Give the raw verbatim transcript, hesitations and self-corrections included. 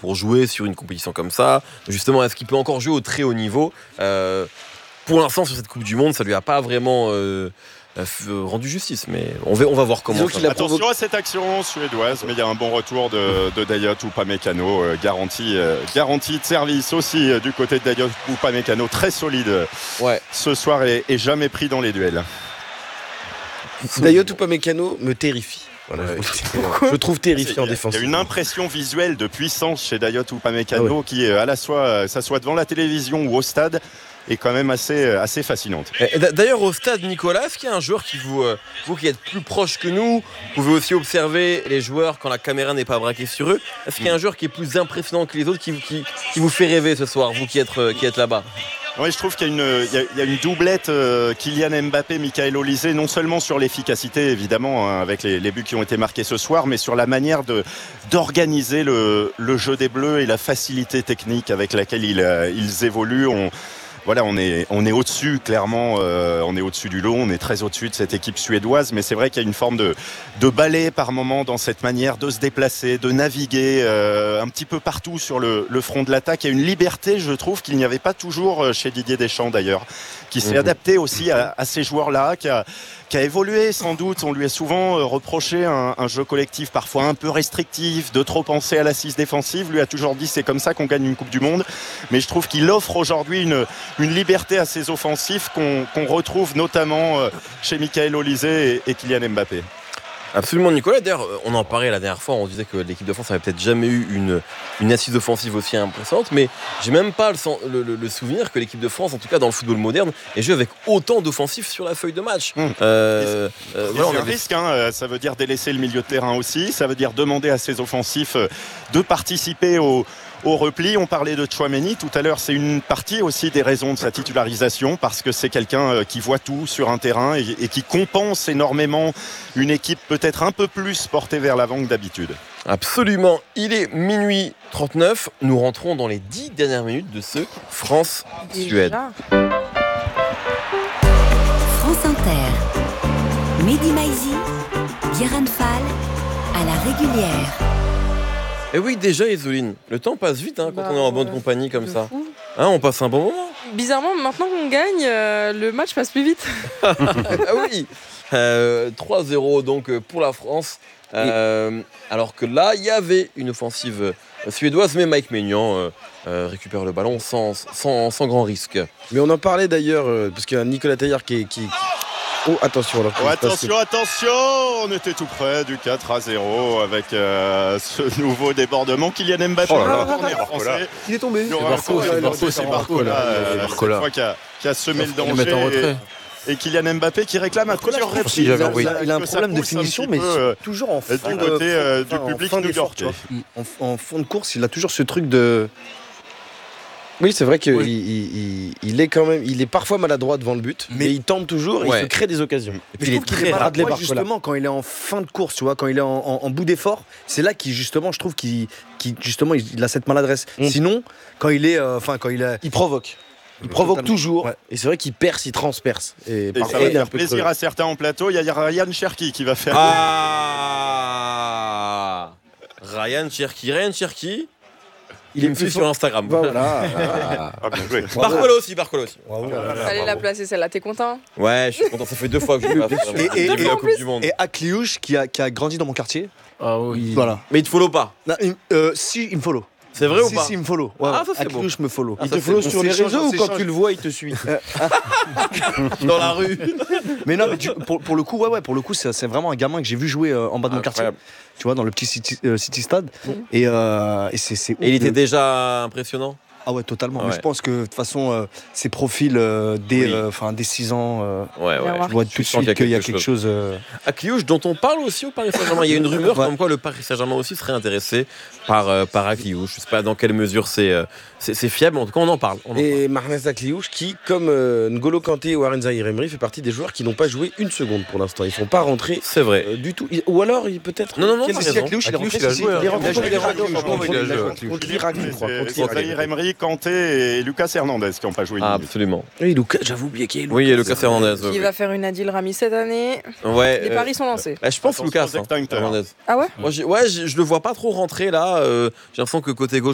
pour jouer sur une compétition comme ça. Justement, est-ce qu'il peut encore jouer au très haut niveau ? euh, Pour l'instant, sur cette Coupe du Monde, ça lui a pas vraiment euh, rendu justice, mais on va, on va voir comment ça va. Attention provo- à cette action suédoise, mais il y a un bon retour de, de Dayot Upamecano, euh, garantie, euh, garantie de service aussi euh, du côté de Dayot Upamecano, très solide ouais. ce soir et, et jamais pris dans les duels. Dayot Upamecano me terrifie. Voilà, je, je trouve terrifiant en défense. Il y a une impression visuelle de puissance chez Dayot Upamecano ah ouais. qui, à la fois, ça soit devant la télévision ou au stade, est quand même assez, assez fascinante. D'ailleurs, au stade, Nicolas, est-ce qu'il y a un joueur qui vous, vous qui êtes plus proche que nous, vous pouvez aussi observer les joueurs quand la caméra n'est pas braquée sur eux. Est-ce qu'il y a un joueur qui est plus impressionnant que les autres, qui, qui, qui vous fait rêver ce soir, vous qui êtes, qui êtes là-bas ? Oui, je trouve qu'il y a une, il y a, il y a une doublette euh, Kylian Mbappé, Michael Olise, non seulement sur l'efficacité, évidemment, hein, avec les, les buts qui ont été marqués ce soir, mais sur la manière de, d'organiser le, le jeu des Bleus et la facilité technique avec laquelle ils, euh, ils évoluent. On, Voilà, on est, on est au-dessus, clairement, euh, on est au-dessus du lot, on est très au-dessus de cette équipe suédoise, mais c'est vrai qu'il y a une forme de, de balai par moment dans cette manière de se déplacer, de naviguer euh, un petit peu partout sur le, le front de l'attaque. Il y a une liberté, je trouve, qu'il n'y avait pas toujours chez Didier Deschamps d'ailleurs, qui s'est mmh. adapté aussi à, à ces joueurs-là, qui a, qui a évolué sans doute. On lui a souvent reproché un, un jeu collectif parfois un peu restrictif, de trop penser à l'assise défensive. Lui a toujours dit c'est comme ça qu'on gagne une Coupe du Monde, mais je trouve qu'il offre aujourd'hui une une liberté à ses offensifs qu'on, qu'on retrouve notamment chez Michael Olise et, et Kylian Mbappé. Absolument, Nicolas. D'ailleurs, on en parlait la dernière fois, on disait que l'équipe de France n'avait peut-être jamais eu une, une assise offensive aussi impressionnante, mais j'ai même pas le, le, le souvenir que l'équipe de France, en tout cas dans le football moderne, ait joué avec autant d'offensifs sur la feuille de match. Mmh. Euh, euh, voilà, c'est un avait... risque, hein, ça veut dire délaisser le milieu de terrain aussi, ça veut dire demander à ses offensifs de participer au Au repli, on parlait de Tchouaméni tout à l'heure, c'est une partie aussi des raisons de sa titularisation parce que c'est quelqu'un qui voit tout sur un terrain et, et qui compense énormément une équipe peut-être un peu plus portée vers l'avant que d'habitude. Absolument, il est minuit trente-neuf, nous rentrons dans les dix dernières minutes de ce France-Suède. France Inter, Mehdi Maizi, Guérin Fall, à la régulière. Et oui, déjà, Isoline, le temps passe vite hein, quand bah, on est en bonne compagnie comme ça. Hein, on passe un bon moment. Bizarrement, maintenant qu'on gagne, euh, le match passe plus vite. Ah oui, euh, trois zéro donc pour la France. Euh, alors que là, il y avait une offensive suédoise, mais Mike Maignan euh, euh, récupère le ballon sans, sans, sans grand risque. Mais on en parlait d'ailleurs, euh, parce qu'il y a Nicolas Taillard qui... qui, qui... Oh, attention, alors, oh, attention, attention, on était tout près du quatre à zéro avec euh, ce nouveau débordement. Kylian Mbappé, oh là là, il est tombé. C'est Barco, c'est Barco, c'est Barco là, qui a, qui a semé le danger. Et, et Kylian Mbappé qui réclame à plusieurs reprises. Il, il a un problème de finition, mais peu, toujours en fond du côté euh, enfin, du public new-yorkais. En, en fond de course, il a toujours ce truc de. Oui, c'est vrai qu'il oui. il, il, il est quand même, il est parfois maladroit devant le but, mais, mais il tente toujours, et ouais. il se crée des occasions. Et puis il est très maladroit justement quand il est en fin de course, tu vois, quand il est en, en, en bout d'effort, c'est là qu'il justement, je trouve qu'il, qu'il justement, il a cette maladresse. Mmh. Sinon, quand il est, enfin, euh, quand il a, il provoque. Il provoque Totalement. toujours, ouais. Et c'est vrai qu'il perce, il transperce. Et, et parfois, ça va il a un faire peu plaisir creux. à certains en plateau. Il y a Ryan Cherki qui va faire. Ah Ryan Cherki, Ryan Cherki. Il, il me suit sur Instagram. Bah voilà. ah, bien joué. Barcola aussi, Barcola aussi. Bravo. Fallait la placer celle-là, t'es content ? Ouais, je suis content. Ça fait deux fois que je l'ai pas fait. Et, et, et, la Coupe du Monde. Et Akliouche qui a, qui a grandi dans mon quartier. Ah oui. Il... Voilà. Mais il te follow pas ? Non, il, euh, Si, il me follow. C'est vrai si, ou pas ? Si, il me follow. Ouais, ah, ça c'est beau. Akliouche me follow. Ah, il te follow sur les réseaux ou quand change. tu le vois, il te suit dans la rue. Mais non, mais tu, pour, pour le coup, ouais, ouais, pour le coup, c'est, c'est vraiment un gamin que j'ai vu jouer euh, en bas de mon quartier. Tu vois, dans le petit City, euh, City Stade. Mmh. Et, euh, et c'est, c'est et il était déjà impressionnant. Ah ouais, totalement. Ouais. Mais je pense que de toute façon, euh, ces profils euh, dès, oui. euh, dès six ans, euh, ouais, ouais. je vois tout de suite qu'il y a quelque, qu'il y a quelque chose. chose euh... Akliouche, dont on parle aussi au Paris Saint-Germain. Il y a une rumeur ouais. comme quoi le Paris Saint-Germain aussi serait intéressé par, euh, par Akliouche. Je ne sais pas dans quelle mesure c'est, euh, c'est, c'est fiable, mais en tout cas, on en parle. On en et parle. Mahrez Akliouche, qui, comme euh, N'Golo Kanté ou Aren Zaïre-Emery, fait partie des joueurs qui n'ont pas joué une seconde pour l'instant. Ils ne sont pas rentrés. C'est vrai. Euh, du tout. Il, ou alors, il peut-être. Non, non, non. Si Akliouche, il a joué. Il est rentré contre l'Irak, je crois. Contre Zaïre-Emery, Kanté et Lucas Hernandez qui n'ont pas joué une ah, minute. Absolument. Oui, Lucas, j'avais oublié qu'il y a Lucas. Oui, il y a Lucas Hernandez. Qui va faire une Adil Rami cette année. Ouais. Les paris sont lancés. Euh, je pense Lucas hein, Hernandez. Ah ouais. Moi, ouais, je, je le vois pas trop rentrer là. Euh, j'ai l'impression que côté gauche.